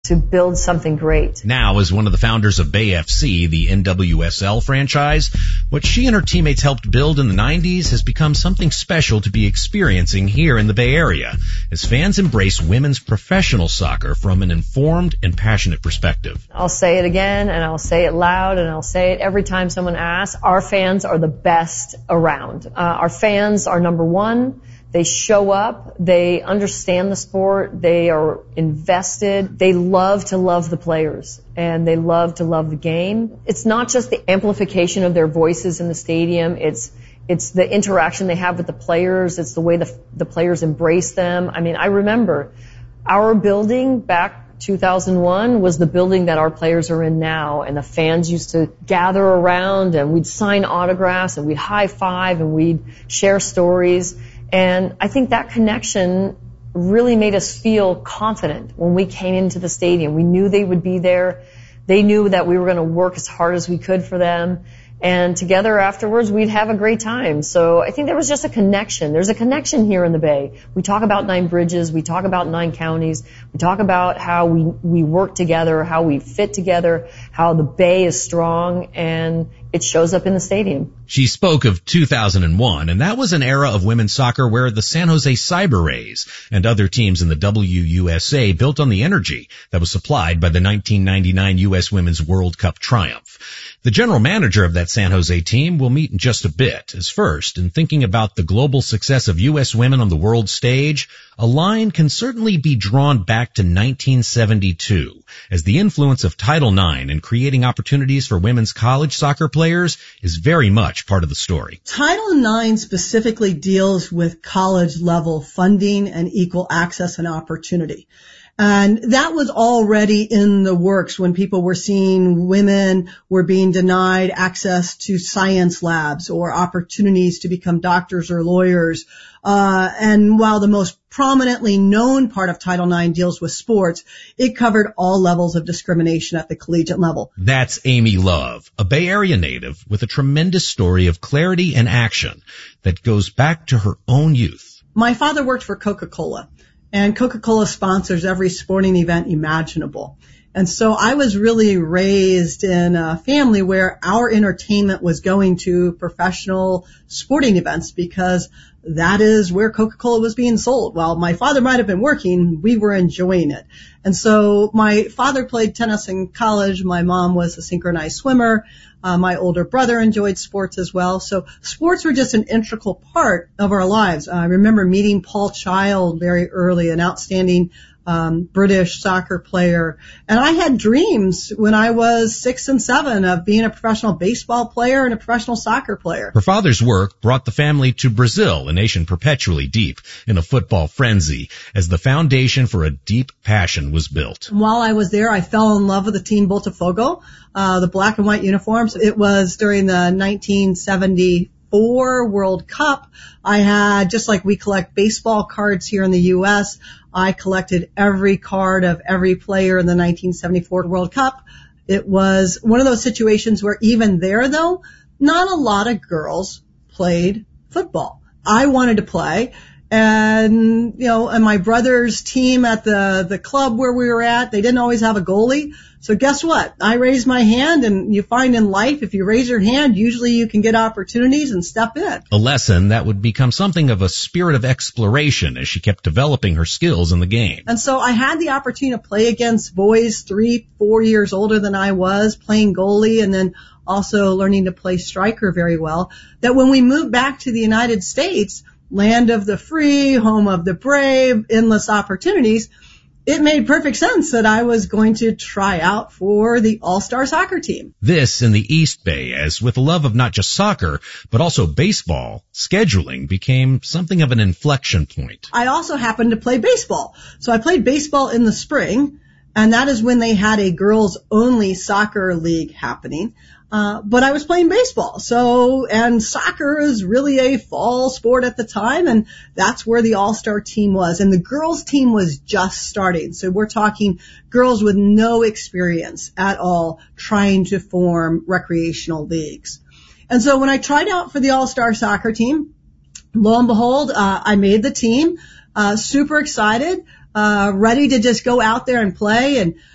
to build something great. Now, as one of the founders of Bay FC, the NWSL franchise, what she and her teammates helped build in the 90s has become something special to be experiencing here in the Bay Area, as fans embrace women's professional soccer from an informed and passionate perspective. I'll say it again, and I'll say it loud, and I'll say it every time someone asks. Our fans are the best around. Our fans are number one. They show up, they understand the sport, they are invested, they love to love the players, and they love to love the game. It's not just the amplification of their voices in the stadium, it's the interaction they have with the players, it's the way the players embrace them. I mean, I remember our building back 2001 was the building that our players are in now, and the fans used to gather around, and we'd sign autographs, and we'd high five, and we'd share stories. And I think that connection really made us feel confident when we came into the stadium. We knew they would be there. They knew that we were going to work as hard as we could for them. And together afterwards, we'd have a great time. So I think there was just a connection. There's a connection here in the Bay. We talk about 9 bridges. We talk about 9 counties. We talk about how we work together, how we fit together, how the Bay is strong, and it shows up in the stadium. She spoke of 2001, and that was an era of women's soccer where the San Jose Cyber Rays and other teams in the WUSA built on the energy that was supplied by the 1999 U.S. Women's World Cup triumph. The general manager of that San Jose team will meet in just a bit, as first, in thinking about the global success of U.S. women on the world stage, a line can certainly be drawn back to 1972, as the influence of Title IX in creating opportunities for women's college soccer players is very much part of the story. Title IX specifically deals with college-level funding and equal access and opportunity. And that was already in the works when people were seeing women were being denied access to science labs or opportunities to become doctors or lawyers. And while the most prominently known part of Title IX deals with sports, it covered all levels of discrimination at the collegiate level. That's Amy Love, a Bay Area native with a tremendous story of clarity and action that goes back to her own youth. My father worked for Coca-Cola. And Coca-Cola sponsors every sporting event imaginable. And so I was really raised in a family where our entertainment was going to professional sporting events because that is where Coca-Cola was being sold. While my father might have been working, we were enjoying it. And so my father played tennis in college. My mom was a synchronized swimmer. My older brother enjoyed sports as well. So sports were just an integral part of our lives. I remember meeting Paul Child very early, an outstanding British soccer player. And I had dreams when I was 6 and 7 of being a professional baseball player and a professional soccer player. Her father's work brought the family to Brazil, a nation perpetually deep in a football frenzy, as the foundation for a deep passion was built. While I was there, I fell in love with the team Botafogo, the black and white uniforms. It was during the 1974 World Cup. I had, just like we collect baseball cards here in the U.S., I collected every card of every player in the 1974 World Cup. It was one of those situations where even there, though, not a lot of girls played football. I wanted to play. And, and my brother's team at the club where we were at, they didn't always have a goalie. So guess what? I raised my hand, and you find in life, if you raise your hand, usually you can get opportunities and step in. A lesson that would become something of a spirit of exploration as she kept developing her skills in the game. And so I had the opportunity to play against boys 3-4 years older than I was, playing goalie, and then also learning to play striker very well, that when we moved back to the United States, land of the free, home of the brave, endless opportunities, it made perfect sense that I was going to try out for the All-Star soccer team. This in the East Bay, as with a love of not just soccer, but also baseball, scheduling became something of an inflection point. I also happened to play baseball. So I played baseball in the spring, and that is when they had a girls-only soccer league happening. But I was playing baseball. And soccer is really a fall sport at the time, and that's where the All-Star team was. And the girls team was just starting. So we're talking girls with no experience at all trying to form recreational leagues. And so when I tried out for the All-Star soccer team, lo and behold, I made the team, super excited, ready to just go out there and play. And